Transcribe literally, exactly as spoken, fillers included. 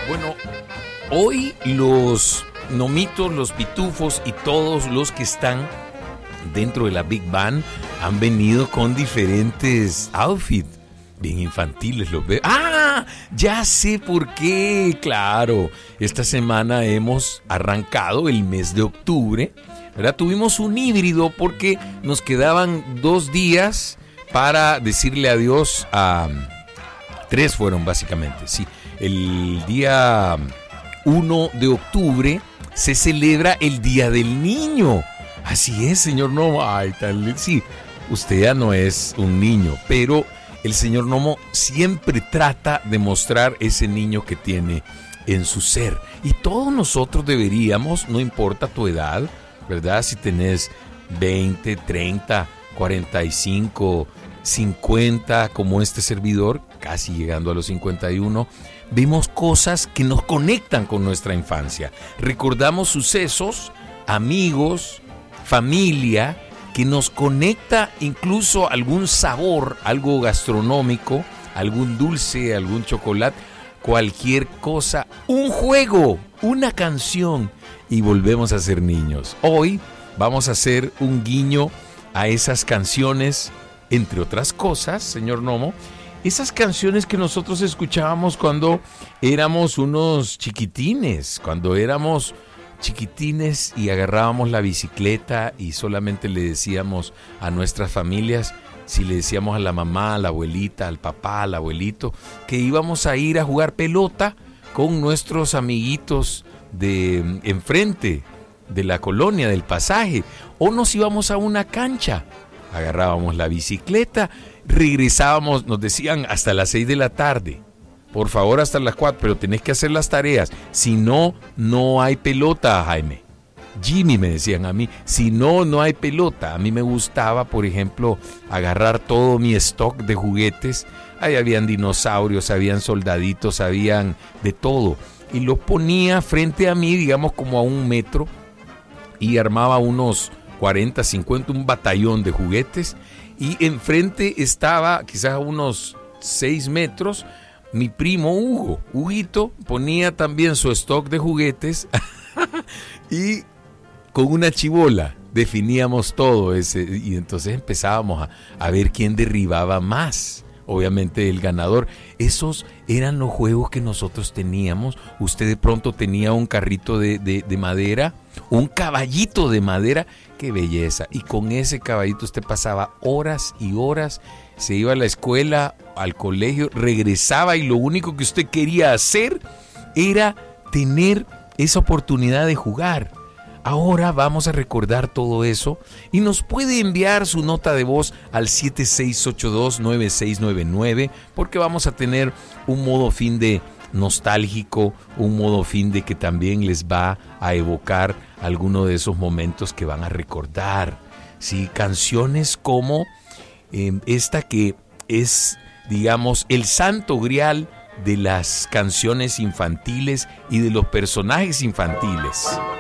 Bueno, hoy los nomitos, los pitufos y todos los que están dentro de la Big Band han venido con diferentes outfits. Bien infantiles los veo. ¡Ah! Ya sé por qué. Claro, esta semana hemos arrancado el mes de octubre, ¿verdad? Tuvimos un híbrido porque nos quedaban dos días para decirle adiós a... Tres fueron básicamente, sí. El día uno de octubre se celebra el Día del Niño. Así es, señor Nomo. Ay, tal, sí, usted ya no es un niño, pero el señor Nomo siempre trata de mostrar ese niño que tiene en su ser. Y todos nosotros deberíamos, no importa tu edad, ¿verdad? Si tenés veinte, treinta, cuarenta y cinco, cincuenta, como este servidor, casi llegando a los cincuenta y uno, vemos cosas que nos conectan con nuestra infancia. Recordamos sucesos, amigos, familia, que nos conecta incluso algún sabor, algo gastronómico, algún dulce, algún chocolate, cualquier cosa, un juego, una canción, y volvemos a ser niños. Hoy vamos a hacer un guiño a esas canciones, entre otras cosas, señor Nomo, esas canciones que nosotros escuchábamos cuando éramos unos chiquitines, cuando éramos chiquitines y agarrábamos la bicicleta y solamente le decíamos a nuestras familias, si le decíamos a la mamá, a la abuelita, al papá, al abuelito, que íbamos a ir a jugar pelota con nuestros amiguitos de enfrente de la colonia, del pasaje, o nos íbamos a una cancha, agarrábamos la bicicleta, regresábamos, nos decían hasta las seis de la tarde. Por favor, hasta las cuatro, pero tenés que hacer las tareas. Si no, no hay pelota, Jaime. Jimmy, me decían a mí. Si no, no hay pelota. A mí me gustaba, por ejemplo, agarrar todo mi stock de juguetes. Ahí habían dinosaurios, habían soldaditos, habían de todo. Y los ponía frente a mí, digamos, como a un metro. Y armaba unos cuarenta, cincuenta, un batallón de juguetes. Y enfrente estaba, quizás a unos seis metros, mi primo Hugo, Huguito, ponía también su stock de juguetes y con una chibola definíamos todo ese, y entonces empezábamos a, a ver quién derribaba más. Obviamente el ganador. Esos eran los juegos que nosotros teníamos. Usted de pronto tenía un carrito de, de, de madera, un caballito de madera. ¡Qué belleza! Y con ese caballito usted pasaba horas y horas. Se iba a la escuela, al colegio, regresaba y lo único que usted quería hacer era tener esa oportunidad de jugar. Ahora vamos a recordar todo eso y nos puede enviar su nota de voz al siete seis ocho dos nueve seis nueve nueve porque vamos a tener un modo fin de nostálgico, un modo fin de que también les va a evocar alguno de esos momentos que van a recordar. Sí, canciones como eh, esta que es, digamos, el santo grial de las canciones infantiles y de los personajes infantiles.